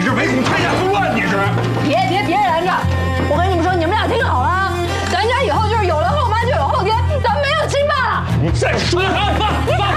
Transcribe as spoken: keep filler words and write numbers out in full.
是唯恐天下不乱，你是？ 别别别拦着！我跟你们说，你们俩听好了啊，咱家以后就是有了后妈就有后爹，咱没有亲爸了。 你再说他，爸爸。